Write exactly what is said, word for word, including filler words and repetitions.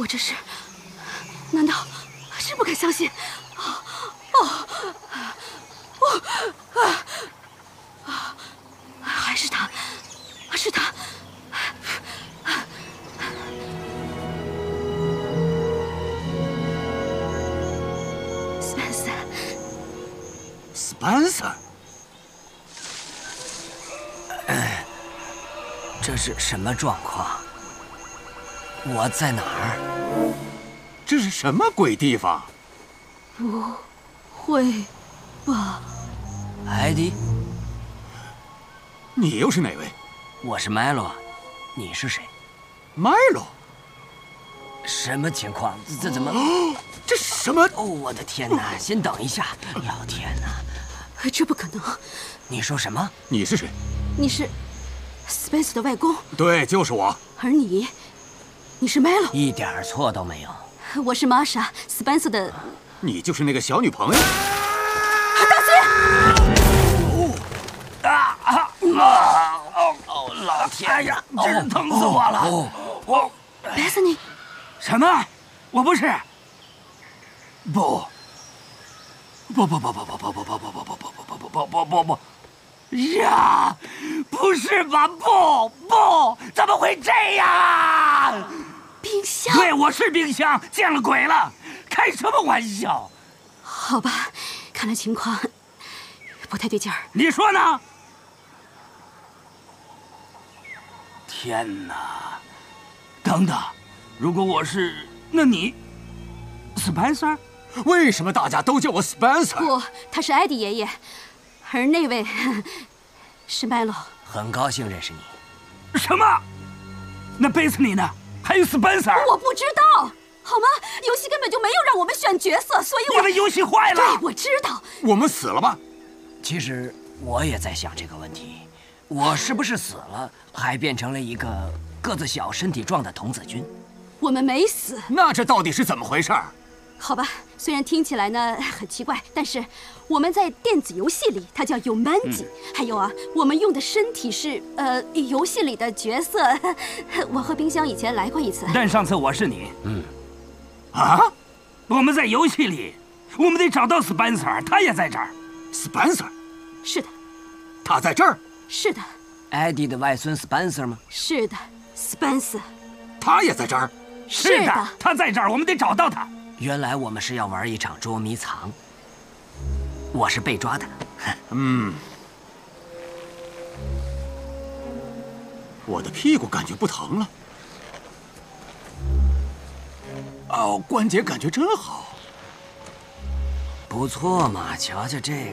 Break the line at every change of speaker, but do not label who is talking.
我这是，难道是不敢相信？哦，哦，啊啊！还是他，是他。Spencer，
Spencer，
哎，这是什么状况？我在哪儿？
这是什么鬼地方？
不会吧，
艾迪？
你又是哪位？
我是麦洛，你是谁？
麦洛。
什么情况？这怎么？
哦，这是什么？
哦，我的天哪！先等一下，老天哪！
这不可能！
你说什么？
你是谁？
你是 Spencer 的外公。
对，就是我。
而你，你是 Melo。
一点错都没有。
我是玛莎 ，Spencer 的。
你就是那个小女朋友。
大姐！
啊啊啊！哦哦，老天！哎呀，真是疼死我了！哦，我
Bethany。
什么？我不是。不。不不不不不不不不不不不不不不不不不！呀，不是吧？不不，怎么会这样？
冰箱？
对，我是冰箱，见了鬼了！开什么玩笑？
好吧，看来情况不太对劲儿。
你说呢？天哪！等等，如果我是，那你 ，Spencer？
为什么大家都叫我 Spencer？
不，他是艾迪爷爷，而那位是麦洛。
很高兴认识你。什么？那贝斯尼呢？还有 Spencer？
我不知道，好吗？游戏根本就没有让我们选角色，所以我
因为游戏坏了。
对，我知道。
我们死了吧？
其实我也在想这个问题，我是不是死了，还变成了一个个子小、身体壮的童子军？
我们没死。
那这到底是怎么回事？
好吧，虽然听起来呢很奇怪，但是我们在电子游戏里，它叫 Yumanji、嗯。还有啊，我们用的身体是呃游戏里的角色。我和冰箱以前来过一次，
但上次我是你。嗯。
啊？
我们在游戏里，我们得找到 Spencer， 他也在这儿。
Spencer？
是的。
他在这儿？
是的。
艾迪的外孙 Spencer 吗？
是的 ，Spencer。
他也在这儿？
是的，他在这儿，我们得找到他。原来我们是要玩一场捉迷藏，我是被抓的。
嗯，我的屁股感觉不疼了。哦，关节感觉真好。
不错嘛，瞧瞧这个。